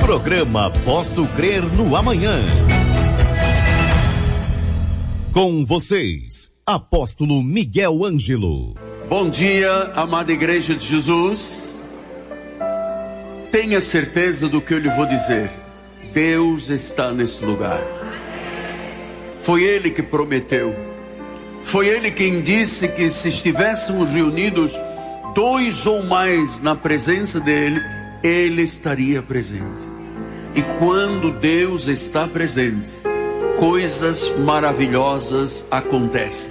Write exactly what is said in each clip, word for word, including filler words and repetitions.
Programa Posso Crer no Amanhã. Com vocês, Apóstolo Miguel Ângelo. Bom dia, amada Igreja de Jesus. Tenha certeza do que eu lhe vou dizer. Deus está neste lugar. Foi Ele que prometeu. Foi Ele quem disse que se estivéssemos reunidos dois ou mais na presença dEle, Ele estaria presente. E quando Deus está presente, coisas maravilhosas acontecem.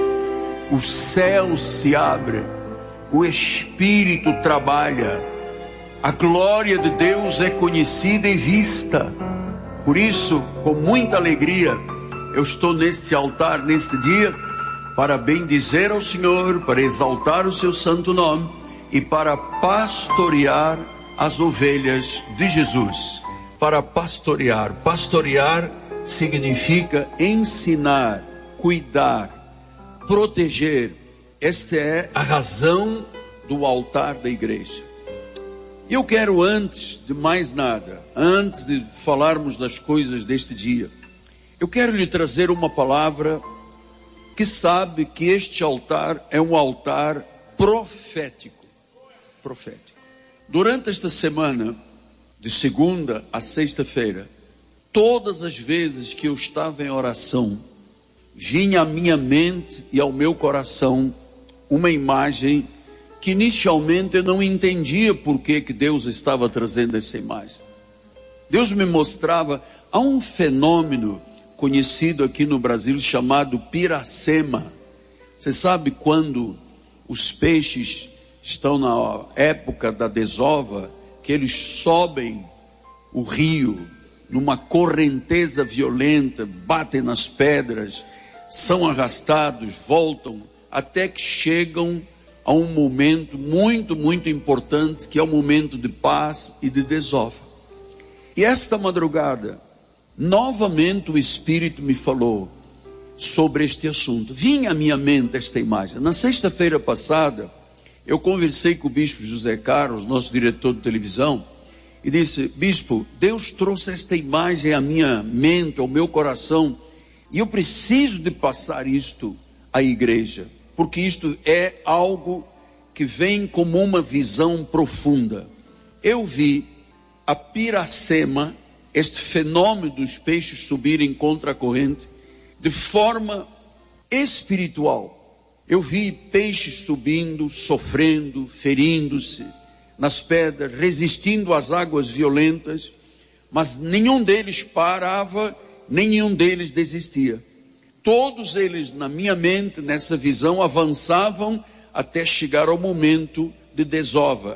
O céu se abre, o Espírito trabalha, a glória de Deus é conhecida e vista. Por isso, com muita alegria, eu estou neste altar, neste dia, para bendizer ao Senhor, para exaltar o seu santo nome e para pastorear as ovelhas de Jesus. Para pastorear, pastorear significa ensinar, cuidar, proteger. Esta é a razão do altar da igreja. E eu quero, antes de mais nada, antes de falarmos das coisas deste dia, eu quero lhe trazer uma palavra que sabe que este altar é um altar profético. Profético. Durante esta semana, de segunda a sexta-feira, todas as vezes que eu estava em oração, vinha à minha mente e ao meu coração uma imagem que inicialmente eu não entendia por que que Deus estava trazendo essa imagem. Deus me mostrava, há um fenômeno conhecido aqui no Brasil chamado piracema. Você sabe quando os peixes estão na época da desova, que eles sobem o rio numa correnteza violenta, batem nas pedras, são arrastados, voltam, até que chegam a um momento muito, muito importante, que é o momento de paz e de desova. E esta madrugada, novamente o Espírito me falou sobre este assunto. Vinha à minha mente esta imagem. Na sexta-feira passada, eu conversei com o Bispo José Carlos, nosso diretor de televisão, e disse: Bispo, Deus trouxe esta imagem à minha mente, ao meu coração, e eu preciso de passar isto à igreja, porque isto é algo que vem como uma visão profunda. Eu vi a piracema, este fenômeno dos peixes subirem contra a corrente, de forma espiritual. Eu vi peixes subindo, sofrendo, ferindo-se nas pedras, resistindo às águas violentas, mas nenhum deles parava, nenhum deles desistia. Todos eles, na minha mente, nessa visão, avançavam até chegar ao momento de desova.